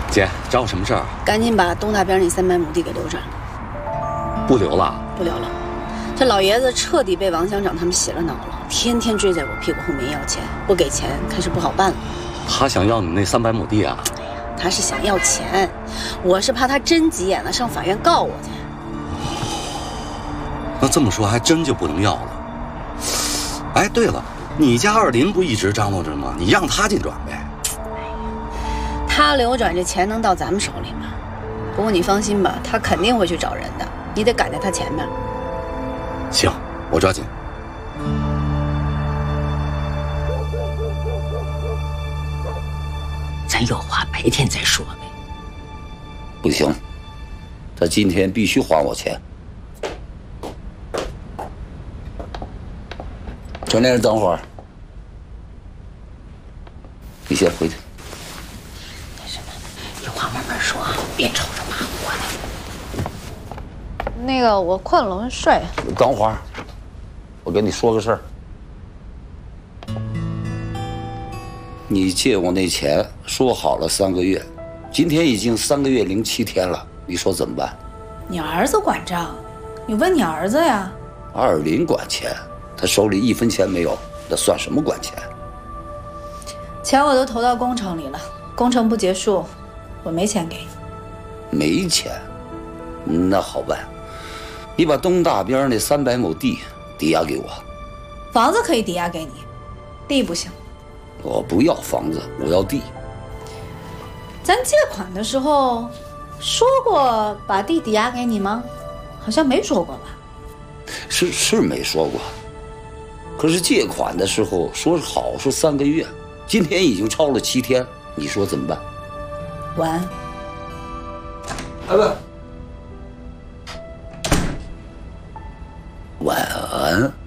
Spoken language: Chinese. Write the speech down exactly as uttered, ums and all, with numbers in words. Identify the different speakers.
Speaker 1: 姐，找我什么事儿？
Speaker 2: 赶紧把东大边那三百亩地给留着。
Speaker 1: 不留了？
Speaker 2: 不留了。这老爷子彻底被王乡长他们洗了脑了，天天追在我屁股后面要钱，不给钱开始不好办了。
Speaker 1: 他想要你那三百亩地啊？
Speaker 2: 哎呀，他是想要钱，我是怕他真急眼了，上法院告我去。
Speaker 1: 那这么说还真就不能要了。哎，对了，你家二林不一直张罗着吗？你让他进转呗。
Speaker 2: 他流转这钱能到咱们手里吗？不过你放心吧，他肯定会去找人的，你得赶在他前面。
Speaker 1: 行，我抓紧。
Speaker 3: 咱有话白天再说呗。
Speaker 4: 不行，他今天必须还我钱。陈先生，等会儿，你先回去。
Speaker 3: 那什么，有话慢慢说啊，别吵着骂我呢。
Speaker 5: 那个，我困了，我睡。
Speaker 4: 等会儿，我跟你说个事儿。你借我那钱说好了三个月，今天已经三个月零七天了，你说怎么办？
Speaker 5: 你儿子管账，你问你儿子呀。
Speaker 4: 二林管钱，他手里一分钱没有，那算什么管钱？
Speaker 5: 钱我都投到工程里了，工程不结束，我没钱给你。
Speaker 4: 没钱？那好办，你把东大边那三百亩地抵押给我。
Speaker 5: 房子可以抵押给你，地不行。
Speaker 4: 我不要房子，我要地。
Speaker 5: 咱借款的时候说过把地抵押给你吗？好像没说过吧？
Speaker 4: 是是没说过，可是借款的时候说好是三个月，今天已经超了七天，你说怎么办？
Speaker 5: 晚安。
Speaker 4: 哎不，晚安。